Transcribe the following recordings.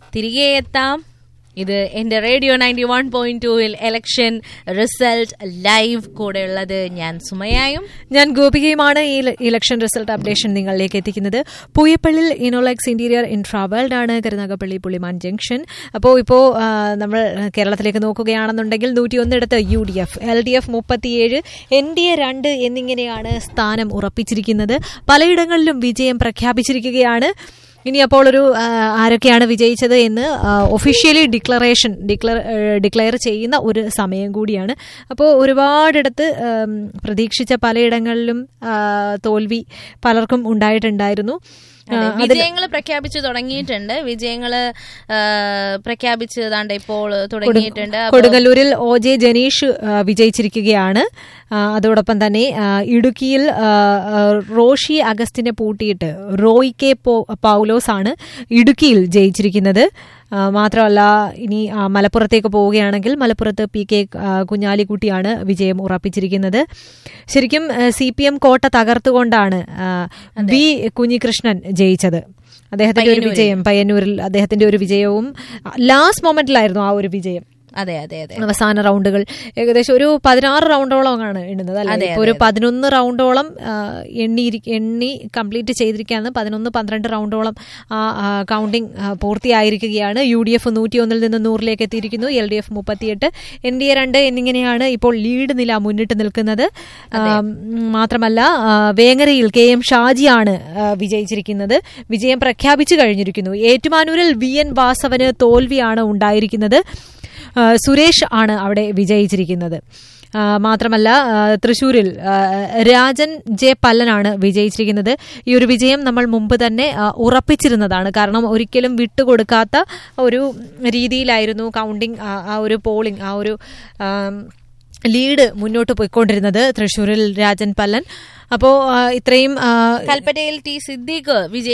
തിരികെ എത്താം. ഇത് എന്റെ റേഡിയോ 91.2 ഇലക്ഷൻ റിസൾട്ട് ലൈവ്. കൂടെ ഉള്ളത് ഞാൻ സുമയായും ഞാൻ ഗോപികയുമാണ്. ഈ ഇലക്ഷൻ റിസൾട്ട് അപ്ഡേഷൻ നിങ്ങളിലേക്ക് എത്തിക്കുന്നത് പൂയപ്പള്ളിൽ ഇനോലെക്സ് ഇന്റീരിയർ ഇൻട്രാവേൾഡ് ആണ്, കരുനാഗപ്പള്ളി പുള്ളിമാൻ ജംഗ്ഷൻ. ഇപ്പോൾ നമ്മൾ കേരളത്തിലേക്ക് നോക്കുകയാണെന്നുണ്ടെങ്കിൽ 101 UDF, LDF 37, NDA 2 എന്നിങ്ങനെയാണ് സ്ഥാനം ഉറപ്പിച്ചിരിക്കുന്നത്. പലയിടങ്ങളിലും വിജയം പ്രഖ്യാപിച്ചിരിക്കുകയാണ്. ഇനി അപ്പോൾ ആരൊക്കെയാണ് വിജയിച്ചത് എന്ന് ഒഫീഷ്യലി ഡിക്ലെയർ ചെയ്യുന്ന ഒരു സമയം കൂടിയാണ്. അപ്പോൾ ഒരുപാടിടത്ത് പ്രതീക്ഷിച്ച പലയിടങ്ങളിലും തോൽവി പലർക്കും ഉണ്ടായിട്ടുണ്ടായിരുന്നു. വിജയങ്ങൾ പ്രഖ്യാപിച്ചു തുടങ്ങിയിട്ടുണ്ട്. വിജയങ്ങള് പ്രഖ്യാപിച്ചതാണ്ട് ഇപ്പോൾ തുടങ്ങിയിട്ടുണ്ട്. കൊടുങ്ങല്ലൂരിൽ OJ ജനീഷ് വിജയിച്ചിരിക്കുകയാണ്. അതോടൊപ്പം തന്നെ ഇടുക്കിയിൽ റോഷി അഗസ്റ്റിനെ പൂട്ടിയിട്ട് റോയ് കെ പൗലോസ് ആണ് ഇടുക്കിയിൽ ജയിച്ചിരിക്കുന്നത്. മാത്രമല്ല ഇനി മലപ്പുറത്തേക്ക് പോവുകയാണെങ്കിൽ മലപ്പുറത്ത് PK കുഞ്ഞാലിക്കുട്ടിയാണ് വിജയം ഉറപ്പിച്ചിരിക്കുന്നത്. ശരിക്കും CPM കോട്ട തകർത്തുകൊണ്ടാണ് V കുഞ്ഞികൃഷ്ണൻ ജയിച്ചത്. അദ്ദേഹത്തിന്റെ ഒരു വിജയം, പയ്യന്നൂരിൽ അദ്ദേഹത്തിന്റെ ഒരു വിജയവും ലാസ്റ്റ് മൊമെന്റിലായിരുന്നു ആ ഒരു വിജയം. അതെ അതെ അതെ. അവസാന റൗണ്ടുകൾ ഏകദേശം ഒരു 16 റൗണ്ടോളമാണ് എണ്ണുന്നത് അല്ലെ. ഇപ്പൊ ഒരു 11 റൗണ്ടോളം എണ്ണി കംപ്ലീറ്റ് ചെയ്തിരിക്കുകയാണ്. 11-12 റൗണ്ടോളം കൗണ്ടിംഗ് പൂർത്തിയായിരിക്കുകയാണ്. UDF 101 നിന്ന് 100 എത്തിയിരിക്കുന്നു. LDF 38, NDA 2 എന്നിങ്ങനെയാണ് ഇപ്പോൾ ലീഡ് നില മുന്നിട്ട് നിൽക്കുന്നത്. മാത്രമല്ല വേങ്ങരയിൽ KM ഷാജിയാണ് വിജയിച്ചിരിക്കുന്നത്. വിജയം പ്രഖ്യാപിച്ചു കഴിഞ്ഞിരിക്കുന്നു. ഏറ്റുമാനൂരിൽ VN വാസവന് തോൽവിയാണ് ഉണ്ടായിരിക്കുന്നത്. സുരേഷ് ആണ് അവിടെ വിജയിച്ചിരിക്കുന്നത്. മാത്രമല്ല തൃശൂരിൽ രാജൻ J പല്ലനാണ് വിജയിച്ചിരിക്കുന്നത്. ഈ ഒരു വിജയം നമ്മൾ മുമ്പ് തന്നെ ഉറപ്പിച്ചിരുന്നതാണ്. കാരണം ഒരിക്കലും വിട്ടുകൊടുക്കാത്ത ഒരു രീതിയിലായിരുന്നു കൗണ്ടിങ്, ആ ഒരു പോളിംഗ്, ആ ഒരു ലീഡ് മുന്നോട്ട് പോയിക്കൊണ്ടിരുന്നത് തൃശൂരിൽ രാജൻ പല്ലൻ. അപ്പോ ഇത്രയും കൽപ്പറ്റയിൽ T Siddique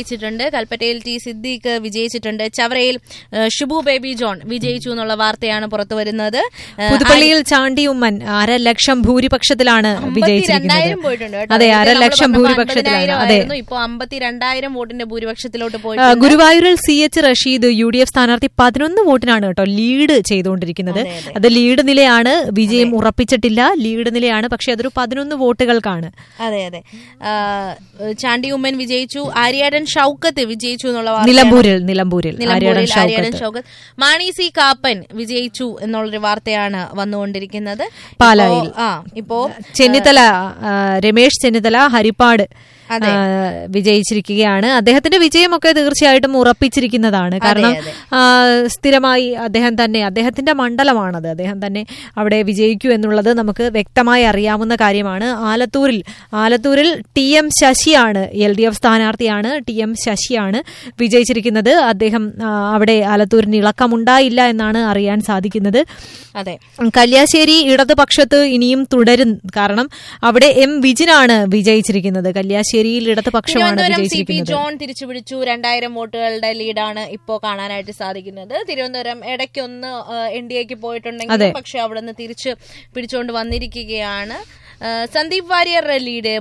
വിജയിച്ചിട്ടുണ്ട്. ചവറയിൽ Shibu baby John വിജയിച്ചു എന്നുള്ള വാർത്തയാണ് പുറത്തു വരുന്നത്. പുതുപ്പള്ളിയിൽ ചാണ്ടി ഉമ്മൻ 1/2 ലക്ഷം ഭൂരിപക്ഷത്തിലാണ് വിജയിച്ചിരിക്കുന്നത്. അതെ, 1/2 ലക്ഷം ഭൂരിപക്ഷത്തിലാണ്. അതെ, ഇപ്പൊ 52,000 വോട്ടിന്റെ ഭൂരിപക്ഷത്തിലോട്ട് പോയി. ഗുരുവായൂരിൽ CH റഷീദ് UDF സ്ഥാനാർത്ഥി 11 വോട്ടിനാണ് കേട്ടോ ലീഡ് ചെയ്തുകൊണ്ടിരിക്കുന്നത്. അത് ലീഡ് നിലയാണ്, വിജയം ഉറപ്പിച്ചിട്ടില്ല, ലീഡ് നിലയാണ്. പക്ഷെ അതൊരു 11 വോട്ടുകൾക്കാണ്. അതെ അതെ. ചാണ്ടി ഉമ്മൻ വിജയിച്ചു. ആര്യാടൻ ഷൌക്കത്ത് വിജയിച്ചു എന്നുള്ള നിലമ്പൂരിൽ ആര്യാടൻ ഷൌക്കത്ത്. മാണി C കാപ്പൻ വിജയിച്ചു എന്നുള്ളൊരു വാർത്തയാണ് വന്നുകൊണ്ടിരിക്കുന്നത്. പാലായിൽ ഇപ്പോ ചെന്നിത്തല, രമേശ് ചെന്നിത്തല ഹരിപ്പാട് വിജയിച്ചിരിക്കുകയാണ്. അദ്ദേഹത്തിന്റെ വിജയമൊക്കെ തീർച്ചയായിട്ടും ഉറപ്പിച്ചിരിക്കുന്നതാണ്. കാരണം സ്ഥിരമായി അദ്ദേഹത്തിന്റെ മണ്ഡലമാണത്. അദ്ദേഹം തന്നെ അവിടെ വിജയിക്കൂ എന്നുള്ളത് നമുക്ക് വ്യക്തമായി അറിയാവുന്ന കാര്യമാണ്. ആലത്തൂരിൽ TM ശശിയാണ്, LDF സ്ഥാനാർത്ഥിയാണ്. TM ശശിയാണ് വിജയിച്ചിരിക്കുന്നത്. അദ്ദേഹം അവിടെ ആലത്തൂരിന് ഇളക്കമുണ്ടായില്ല എന്നാണ് അറിയാൻ സാധിക്കുന്നത്. അതെ, കല്യാശ്ശേരി ഇടതുപക്ഷത്ത് ഇനിയും തുടരും. കാരണം അവിടെ M വിജിനാണ് വിജയിച്ചിരിക്കുന്നത്. കല്യാശ്ശേരിയിൽ ഇടതുപക്ഷമാണ് വിജയിച്ചിരിക്കുന്നത്. ജോൺ തിരിച്ചുപിടിച്ചു. 2000 വോട്ടുകളുടെ ലീഡാണ് ഇപ്പോ കാണാനായിട്ട് സാധിക്കുന്നത്. തിരുവനന്തപുരം ഇടയ്ക്കൊന്ന് NDAക്ക് പോയിട്ടുണ്ടെങ്കിൽ പക്ഷെ അവിടെ നിന്ന് തിരിച്ച് പിടിച്ചുകൊണ്ട് വന്നിരിക്കുകയാണ്. സന്ദീപ് വാര്യറുടെ ലീഡ്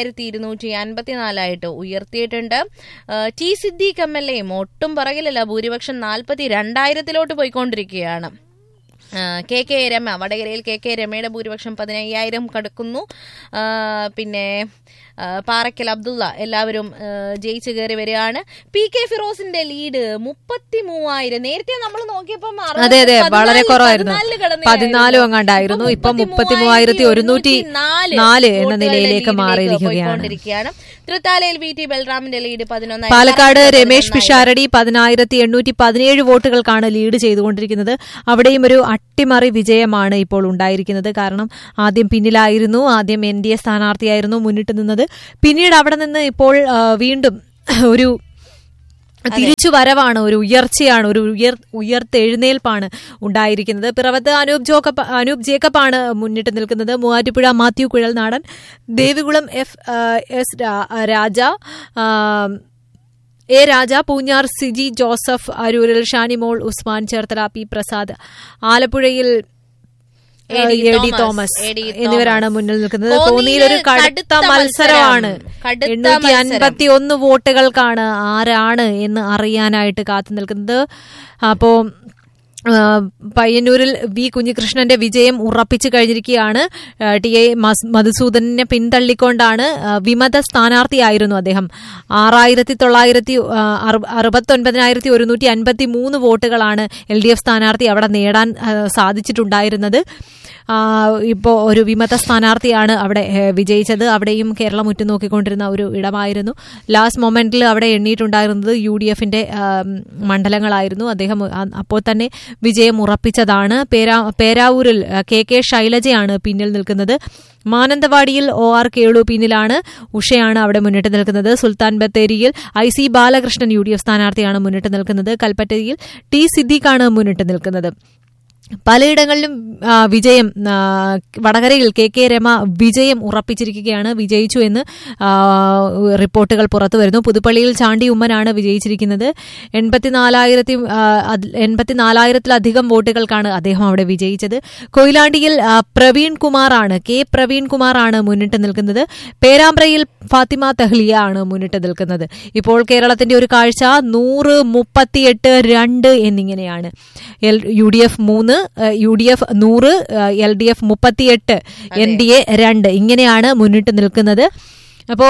3254 ഉയർത്തിയിട്ടുണ്ട്. T സിദ്ദീഖ് MLA ഒട്ടും പറകിലല്ല, ഭൂരിപക്ഷം 42,000 പോയിക്കൊണ്ടിരിക്കുകയാണ്. KK രമ, വടകരയിൽ KK രമയുടെ ഭൂരിപക്ഷം 15,000 കടക്കുന്നു. പിന്നെ പാറക്കൽ അബ്ദുള്ള എല്ലാവരും ജയിച്ചു കയറി വരികയാണ്. PK ഫിറോസിന്റെ lead 33,000. നേരത്തെ നമ്മൾ നോക്കിയപ്പം വളരെ കുറവായിരുന്നു, 14 അങ്ങാണ്ടായിരുന്നു. ഇപ്പൊ 33,104 എന്ന നിലയിലേക്ക് മാറിയിരിക്കുകയാണ്. തൃത്താലയിൽ VT ബൽറാമിന്റെ lead 11,000. Palakkad Ramesh Pisharody 10,817 വോട്ടുകൾക്കാണ് lead ചെയ്തുകൊണ്ടിരിക്കുന്നത്. അവിടെയും ഒരു അട്ടിമറി വിജയമാണ് ഇപ്പോൾ ഉണ്ടായിരിക്കുന്നത്. കാരണം ആദ്യം പിന്നിലായിരുന്നു, ആദ്യം NDA സ്ഥാനാർത്ഥിയായിരുന്നു മുന്നിട്ട് നിന്നത്. പിന്നീട് അവിടെ നിന്ന് ഇപ്പോൾ വീണ്ടും ഒരു തിരിച്ചു വരവാണ്, ഒരു ഉയർച്ചയാണ്, ഒരു ഉയർത്തെഴുന്നേൽപ്പാണ് ഉണ്ടായിരിക്കുന്നത്. പിറവത്ത് അനൂപ് ജേക്കബാണ് മുന്നിട്ട് നിൽക്കുന്നത്. Muvattupuzha Mathew Kuzhalnadan, Devikulam FS Raja, A Raja, Poonjar Siji Joseph, അരൂരിൽ ഷാനിമോൾ ഉസ്മാൻ, ചേർത്തല P പ്രസാദ്, ആലപ്പുഴയിൽ എ.ഡി. തോമസ് എന്നിവരാണ് മുന്നിൽ നിൽക്കുന്നത്. കോന്നിയിൽ ഒരു കടുത്ത മത്സരമാണ്. 851 വോട്ടുകൾക്കാണ് ആരാണ് എന്ന് അറിയാനായിട്ട് കാത്തു നിൽക്കുന്നത്. അപ്പോ പയ്യന്നൂരിൽ വി കുഞ്ഞികൃഷ്ണന്റെ വിജയം ഉറപ്പിച്ചു കഴിഞ്ഞിരിക്കുകയാണ്. ടി.എ. മധുസൂദനെ പിന്തള്ളിക്കൊണ്ടാണ് വിമത സ്ഥാനാർത്ഥിയായിരുന്നു അദ്ദേഹം. 6,963 വോട്ടുകളാണ് LDF സ്ഥാനാർത്ഥി അവിടെ നേടാൻ സാധിച്ചിട്ടുണ്ടായിരുന്നത്. ഇപ്പോൾ ഒരു വിമത സ്ഥാനാർത്ഥിയാണ് അവിടെ വിജയിച്ചത്. അവിടെയും കേരളം ഉറ്റുനോക്കിക്കൊണ്ടിരുന്ന ഒരു ഇടമായിരുന്നു. ലാസ്റ്റ് മൊമെന്റിൽ അവിടെ എണ്ണിയിട്ടുണ്ടായിരുന്നത് UDFന്റെ മണ്ഡലങ്ങളായിരുന്നു. അദ്ദേഹം അപ്പോൾ തന്നെ വിജയം ഉറപ്പിച്ചതാണ്. പേരാവൂരിൽ KK ശൈലജയാണ് പിന്നിൽ നിൽക്കുന്നത്. മാനന്തവാടിയിൽ OR കേളു പിന്നിലാണ്. ഉഷയാണ് അവിടെ മുന്നിട്ട് നിൽക്കുന്നത്. സുൽത്താൻ ബത്തേരിയിൽ IC ബാലകൃഷ്ണൻ UDF സ്ഥാനാർത്ഥിയാണ് മുന്നിട്ട് നിൽക്കുന്നത്. കൽപ്പറ്റയിൽ T സിദ്ദീഖാണ് മുന്നിട്ട് നിൽക്കുന്നത്. പലയിടങ്ങളിലും വിജയം. വടകരയിൽ KK രമ വിജയം ഉറപ്പിച്ചിരിക്കുകയാണ്. വിജയിച്ചു എന്ന് റിപ്പോർട്ടുകൾ പുറത്തു വരുന്നു. പുതുപ്പള്ളിയിൽ ചാണ്ടി ഉമ്മനാണ് വിജയിച്ചിരിക്കുന്നത്. 84,000-ലധികം വോട്ടുകൾക്കാണ് അദ്ദേഹം അവിടെ വിജയിച്ചത്. കൊയിലാണ്ടിയിൽ K പ്രവീൺ കുമാറാണ് മുന്നിട്ട് നിൽക്കുന്നത്. പേരാമ്പ്രയിൽ ഫാത്തിമ തഹ്ലിയ ആണ് മുന്നിട്ട് നിൽക്കുന്നത്. ഇപ്പോൾ കേരളത്തിന്റെ ഒരു കാഴ്ച 100-38-2 എന്നിങ്ങനെയാണ്. UDF 3, UDF 100, LDF 38, NDA 2 ഇങ്ങനെയാണ് മുന്നിട്ട് നിൽക്കുന്നത്. അപ്പോൾ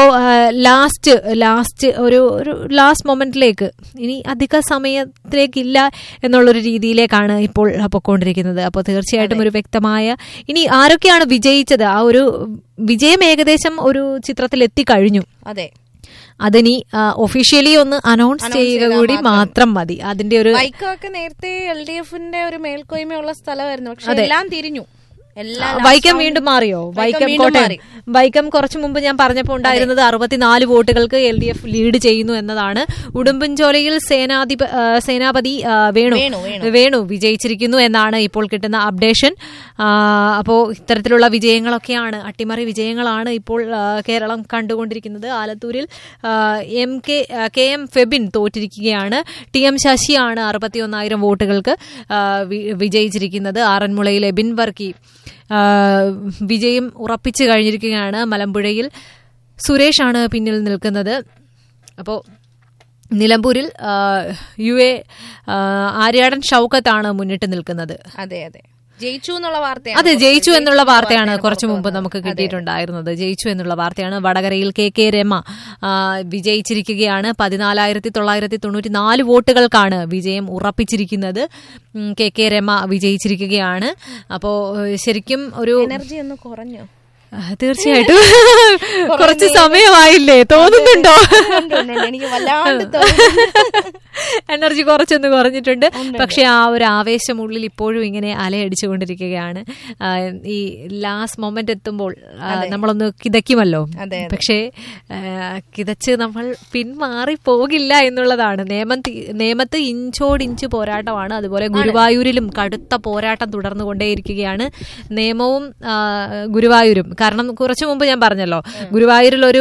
ഒരു ലാസ്റ്റ് മൊമെന്റിലേക്ക്, ഇനി അധിക സമയത്തിലേക്കില്ല എന്നുള്ളൊരു രീതിയിലേക്കാണ് ഇപ്പോൾ പൊയ്ക്കൊണ്ടിരിക്കുന്നത്. അപ്പോൾ തീർച്ചയായിട്ടും ഒരു വ്യക്തമായ, ഇനി ആരൊക്കെയാണ് വിജയിച്ചത്, ആ ഒരു വിജയം ഏകദേശം ഒരു ചിത്രത്തിൽ എത്തിക്കഴിഞ്ഞു. അതെ, അതിനി ഒഫീഷ്യലി ഒന്ന് അനൗൺസ് ചെയ്യുക കൂടി മാത്രം മതി. അതിന്റെ ഒരു വൈക്കമൊക്കെ നേരത്തെ LDFന്റെ ഒരു മേൽക്കോയ്മയുള്ള സ്ഥലമായിരുന്നു. പക്ഷെ എല്ലാം തിരിഞ്ഞു. വൈക്കം വീണ്ടും മാറിയോ? വൈക്കം കുറച്ചു മുമ്പ് ഞാൻ പറഞ്ഞപ്പോൾ ഉണ്ടായിരുന്നത് 64 വോട്ടുകൾക്ക് LDF ലീഡ് ചെയ്യുന്നു എന്നതാണ്. ഉടുമ്പൻചോലയിൽ സേനാപതി വേണു വിജയിച്ചിരിക്കുന്നു എന്നാണ് ഇപ്പോൾ കിട്ടുന്ന അപ്ഡേഷൻ. അപ്പോ ഇത്തരത്തിലുള്ള വിജയങ്ങളൊക്കെയാണ്, അട്ടിമറി വിജയങ്ങളാണ് ഇപ്പോൾ കേരളം കണ്ടുകൊണ്ടിരിക്കുന്നത്. ആലത്തൂരിൽ KM ഫെബിൻ തോറ്റിരിക്കുകയാണ്. TM ശശിയാണ് 61,000 വോട്ടുകൾക്ക് വിജയിച്ചിരിക്കുന്നത്. ആറന്മുളയിൽ എബിൻ വർക്കി വിജയം ഉറപ്പിച്ചു കഴിഞ്ഞിരിക്കുകയാണ്. മലമ്പുഴയിൽ സുരേഷാണ് പിന്നിൽ നിൽക്കുന്നത്. അപ്പോൾ നിലമ്പൂരിൽ UA ആര്യാടൻ ഷൌക്കത്താണ് മുന്നിട്ട് നിൽക്കുന്നത്. അതെ, ജയിച്ചു എന്നുള്ള വാർത്തയാണ്. അതെ, ജയിച്ചു എന്നുള്ള വാർത്തയാണ് കുറച്ചു മുമ്പ് നമുക്ക് കിട്ടിയിട്ടുണ്ടായിരുന്നത്. ജയിച്ചു എന്നുള്ള വാർത്തയാണ്. വടകരയിൽ KK രമ വിജയിച്ചിരിക്കുകയാണ്. 14,994 വോട്ടുകൾക്കാണ് വിജയം ഉറപ്പിച്ചിരിക്കുന്നത്. KK രമ വിജയിച്ചിരിക്കുകയാണ്. അപ്പോ ശരിക്കും ഒരു എനർജി ഒന്ന് കുറഞ്ഞു. തീർച്ചയായിട്ടും കുറച്ച് സമയമായില്ലേ, തോന്നുന്നുണ്ടോ? എനിക്ക് വല്ലാണ്ട് എനർജി കുറച്ചൊന്ന് കുറഞ്ഞിട്ടുണ്ട്. പക്ഷെ ആ ഒരു ആവേശം ഉള്ളിൽ ഇപ്പോഴും ഇങ്ങനെ അലയടിച്ചുകൊണ്ടിരിക്കുകയാണ്. ഈ ലാസ്റ്റ് മൊമെന്റ് എത്തുമ്പോൾ നമ്മളൊന്ന് കിതയ്ക്കുമല്ലോ. പക്ഷേ കിതച്ച് നമ്മൾ പിന്മാറി പോകില്ല എന്നുള്ളതാണ്. നേമത്ത് ഇഞ്ചോടിഞ്ച് പോരാട്ടമാണ്. അതുപോലെ ഗുരുവായൂരിലും കടുത്ത പോരാട്ടം തുടർന്നുകൊണ്ടേയിരിക്കുകയാണ്. നേമവും ഗുരുവായൂരും. കാരണം കുറച്ചു മുമ്പ് ഞാൻ പറഞ്ഞല്ലോ, ഗുരുവായൂരിലൊരു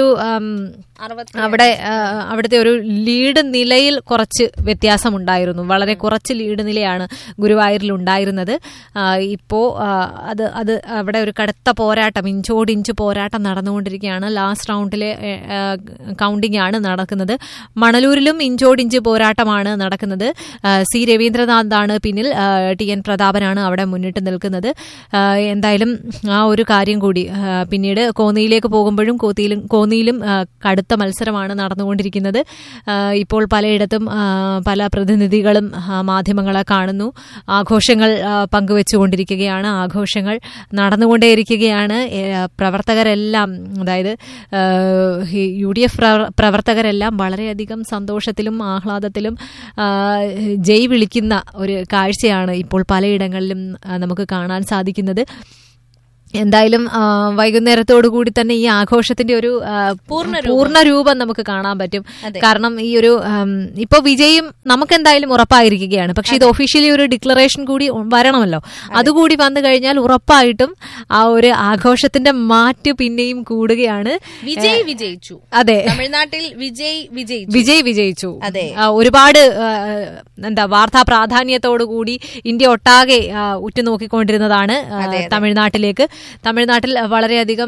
അവിടുത്തെ ഒരു ലീഡ് നിലയിൽ കുറച്ച് വ്യത്യാസമുണ്ടായിരുന്നു. വളരെ കുറച്ച് ലീഡ് നിലയാണ് ഗുരുവായൂരിൽ ഉണ്ടായിരുന്നത്. ഇപ്പോ അത് അവിടെ ഒരു കടുത്ത പോരാട്ടം, ഇഞ്ചോടിഞ്ച് പോരാട്ടം നടന്നുകൊണ്ടിരിക്കുകയാണ്. ലാസ്റ്റ് റൗണ്ടിലെ കൗണ്ടിംഗ് ആണ് നടക്കുന്നത്. മണലൂരിലും ഇഞ്ചോടിഞ്ച് പോരാട്ടമാണ് നടക്കുന്നത്. C രവീന്ദ്രനാഥാണ് പിന്നിൽ. TN പ്രതാപനാണ് അവിടെ മുന്നിട്ട് നിൽക്കുന്നത്. എന്തായാലും ആ ഒരു കാര്യം കൂടി പിന്നീട് കോന്നിയിലേക്ക് പോകുമ്പോഴും കോന്നിയിലും കടുത്ത മത്സരമാണ് നടന്നുകൊണ്ടിരിക്കുന്നത്. ഇപ്പോൾ പലയിടത്തും പല പ്രതിനിധികളും മാധ്യമങ്ങളെ കാണുന്നു. ആഘോഷങ്ങൾ പങ്കുവെച്ചുകൊണ്ടിരിക്കുകയാണ്. ആഘോഷങ്ങൾ നടന്നുകൊണ്ടേയിരിക്കുകയാണ്. പ്രവർത്തകരെല്ലാം, അതായത് UDF പ്രവർത്തകരെല്ലാം വളരെയധികം സന്തോഷത്തിലും ആഹ്ലാദത്തിലും ജയ് വിളിക്കുന്ന ഒരു കാഴ്ചയാണ് ഇപ്പോൾ പലയിടങ്ങളിലും നമുക്ക് കാണാൻ സാധിക്കുന്നത്. എന്തായാലും വൈകുന്നേരത്തോടു കൂടി തന്നെ ഈ ആഘോഷത്തിന്റെ ഒരു പൂർണ്ണ രൂപം നമുക്ക് കാണാൻ പറ്റും. കാരണം ഈ ഒരു ഇപ്പൊ വിജയും നമുക്ക് എന്തായാലും ഉറപ്പായിരിക്കുകയാണ്. പക്ഷെ ഇത് ഒഫീഷ്യലി ഒരു ഡിക്ലറേഷൻ കൂടി വരണമല്ലോ. അതുകൂടി വന്നു കഴിഞ്ഞാൽ ഉറപ്പായിട്ടും ആ ഒരു ആഘോഷത്തിന്റെ മാറ്റ് പിന്നെയും കൂടുകയാണ്. വിജയ് വിജയിച്ചു. അതെ, തമിഴ്നാട്ടിൽ വിജയ് വിജയിച്ചു. അതെ, ഒരുപാട് വാർത്താ പ്രാധാന്യത്തോടുകൂടി ഇന്ത്യ ഒട്ടാകെ ഉറ്റുനോക്കിക്കൊണ്ടിരുന്നതാണ് തമിഴ്നാട്ടിലേക്ക്. തമിഴ്നാട്ടിൽ വളരെയധികം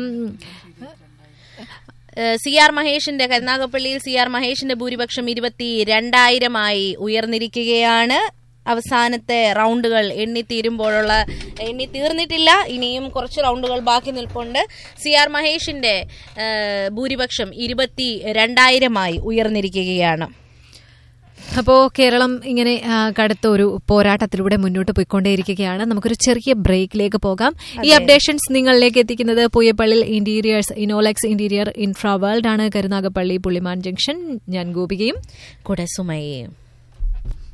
CR മഹേഷിന്റെ കരുനാഗപ്പള്ളിയിൽ CR മഹേഷിന്റെ ഭൂരിപക്ഷം 22,000 ഉയർന്നിരിക്കുകയാണ്. അവസാനത്തെ റൗണ്ടുകൾ എണ്ണി തീർന്നിട്ടില്ല. ഇനിയും കുറച്ച് റൗണ്ടുകൾ ബാക്കി നിൽപ്പുണ്ട്. CR മഹേഷിന്റെ ഭൂരിപക്ഷം 22,000 ഉയർന്നിരിക്കുകയാണ്. അപ്പോൾ കേരളം ഇങ്ങനെ കടുത്ത ഒരു പോരാട്ടത്തിലൂടെ മുന്നോട്ട് പോയിക്കൊണ്ടേയിരിക്കുകയാണ്. നമുക്കൊരു ചെറിയ ബ്രേക്കിലേക്ക് പോകാം. ഈ അപ്ഡേഷൻസ് നിങ്ങളിലേക്ക് എത്തിക്കുന്നത് പൂയപ്പള്ളി ഇന്റീരിയേഴ്സ്, ഇനോലെക്സ് ഇന്റീരിയർ ഇൻഫ്രാവേൾഡ് ആണ്. കരുനാഗപ്പള്ളി പുള്ളിമാൻ ജംഗ്ഷൻ. ഞാൻ ഗോപികയും കൂടെ സുമയും.